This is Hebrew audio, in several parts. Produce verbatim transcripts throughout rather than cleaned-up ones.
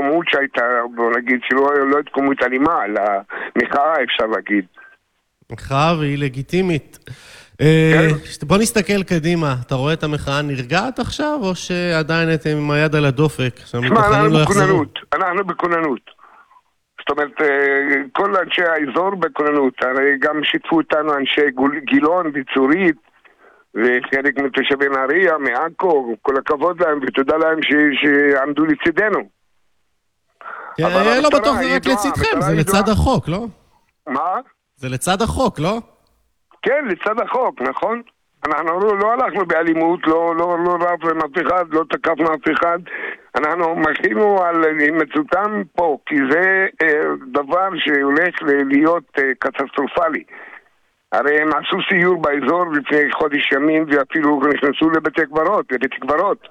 ההתקוממות שהייתה, בוא נגיד, שלא לא התקוממות אלימה, אלא מחאה, אפשר להגיד. מחאה והיא לגיטימית. בוא נסתכל קדימה, אתה רואה את המחאה נרגעת עכשיו, או שעדיין אתם עם היד על הדופק? אנחנו בכוננות, אנחנו בכוננות. זאת אומרת, כל אנשי האזור בכוננות, הרי גם שיתפו אותנו אנשי גילון וצורית, וחלק מתושבי נהריה, מעכו, כל הכבוד להם, ותודה להם שעמדו לצידנו. לא בטוח זה רק לצדכם, זה לצד החוק, לא? מה? זה לצד החוק, לא? כן, לצד החוק, נכון? אנחנו לא, לא הלכנו באלימות, לא, לא, לא רב עם אף אחד, לא תקפנו אף אחד. אנחנו מחינו על הימצאותם פה, כי זה אה, דבר שהולך להיות אה, קטסטרופלי. הרי הם עשו סיור באזור לפני חודש ימים, ואפילו נכנסו לבתי קברות, לבתי קברות.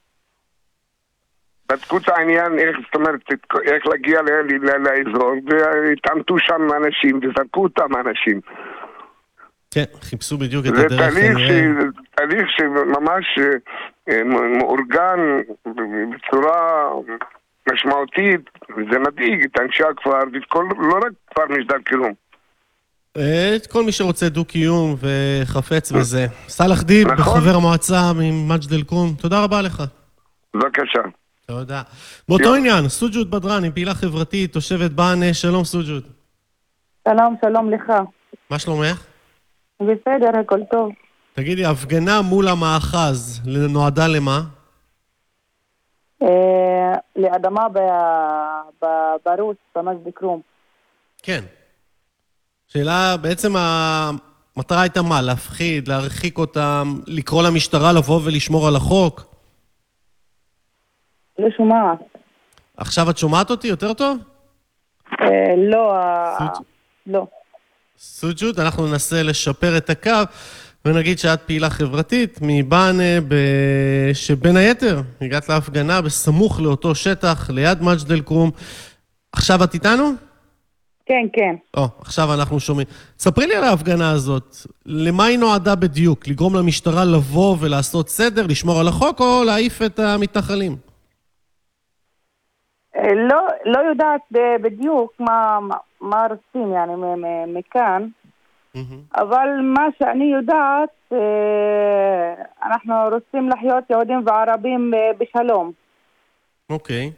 בדקו את העניין, איך, זאת אומרת, איך להגיע לאזור, והתעמתו שם אנשים, וזרקו אותם אנשים. כן, חיפשו בדיוק את הדרך. זה תהליך, ש... תהליך שממש מאורגן בצורה משמעותית, וזה מדאיג את אנשי הכפר, וכל, לא רק כפר מג'דל כרום. את כל מי שרוצה דו-קיום וחפץ בזה. סלאח דיב, חבר המועצה ממג'דל אל-כרום, תודה רבה לך. בבקשה. תודה. באותו עניין, סוג'וד בדראן, פעילה חברתית, תושבת בענה, שלום סוג'וד. שלום, שלום לך. מה שלומך? בסדר, הכל טוב. תגידי, הפגנה מול המאחז, נועדה למה? לאדמה ברוס, במג'דל אל-כרום. כן. שאלה, בעצם המטרה הייתה מה? להפחיד, להרחיק אותם, לקרוא למשטרה לבוא ולשמור על החוק? לא שומעת. עכשיו את שומעת אותי יותר טוב? לא, לא. סוג'וד, אנחנו ננסה לשפר את הקו, ונגיד שאת פעילה חברתית מבענה, שבין היתר הגעת להפגנה בסמוך לאותו שטח, ליד מג'דל אל-כרום. עכשיו את איתנו? כן, כן. או, עכשיו אנחנו שומעים. ספרי לי על ההפגנה הזאת. למה היא נועדה בדיוק? לגרום למשטרה לבוא ולעשות סדר, לשמור על החוק, או להעיף את המתנחלים? לא, לא יודעת בדיוק מה, מה רוצים, yani, מכאן. אבל מה שאני יודעת, אנחנו רוצים לחיות יהודים וערבים בשלום. אוקיי.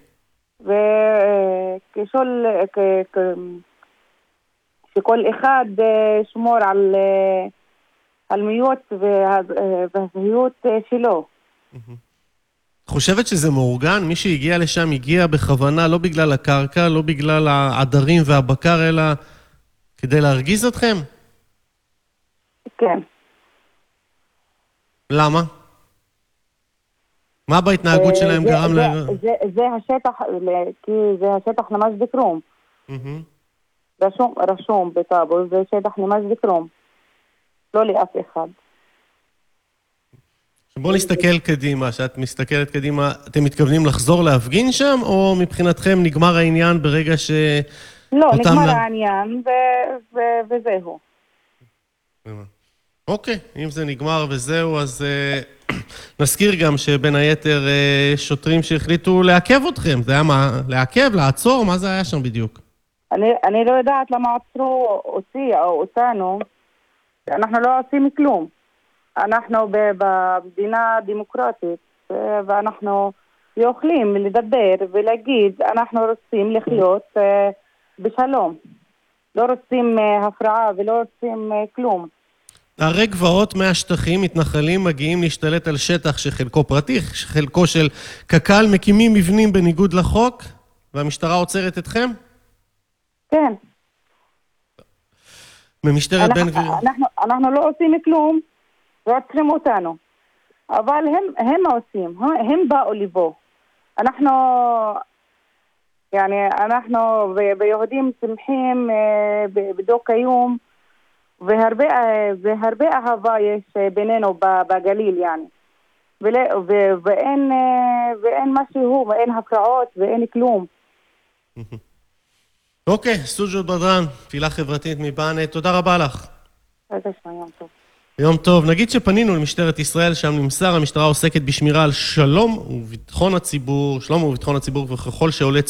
וכשול, שכל אחד שמור על, על מיות והזהות שלו. חושבת שזה מאורגן? מי שהגיע לשם הגיע בכוונה, לא בגלל הקרקע, לא בגלל העדרים והבקר, אלא כדי להרגיז אתכם? כן. למה? מה בהתנהגות שלהם גרם ל... זה השטח, כי זה השטח למג'דל אל-כרום. רשום, רשום בטאבו, זה שטח למג'דל אל-כרום. לא לאף אחד. בוא נסתכל קדימה, שאת מסתכלת קדימה, אתם מתכוונים לחזור להפגין שם, או מבחינתכם נגמר העניין ברגע ש... לא, נגמר העניין, וזהו. אוקיי, אם זה נגמר וזהו, אז נזכיר גם שבין היתר שוטרים שהחליטו לעכב אתכם. זה היה מה? לעכב, לעצור? מה זה היה שם בדיוק? אני לא יודעת למה עצרו אותי או אותנו. אנחנו לא עושים כלום. אנחנו במדינה דמוקרטית, ואנחנו יכולים לדבר ולהגיד, אנחנו רוצים לחיות בשלום. לא רוצים הפרעה ולא רוצים כלום. נערי גבעות מהשטחים מתנחלים מגיעים להשתלט על שטח שחלקו פרטי, חלקו של קק"ל, מקימים מבנים בניגוד לחוק, והמשטרה עוצרת אתכם? כן. במשטרת בן גביר... אנחנו, אנחנו לא עושים כלום, ועוצרים אותנו. אבל הם, הם עושים, הם באו לבוא. אנחנו, يعني, אנחנו ביהודים שמחים בדוק היום, והרבה, והרבה אהבה יש בינינו בגליל, يعني. ואין, ואין משהו, ואין הפרעות, ואין כלום. אוקיי, סוג'וד בדראן, פעילה חברתית מבענה, תודה רבה לך. יום טוב. יום טוב. נגיד שפנינו למשטרת ישראל, שם נמסר, המשטרה עוסקת בשמירה על שלום וביטחון הציבור, שלום וביטחון הציבור, וככל שעולה